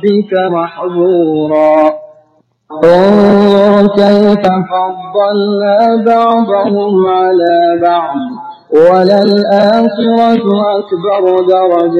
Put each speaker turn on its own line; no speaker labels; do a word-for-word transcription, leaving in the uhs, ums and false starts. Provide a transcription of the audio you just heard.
ربك محظورا انظر كيف فضلنا بعضهم على بعض وللآخرة أكبر درجات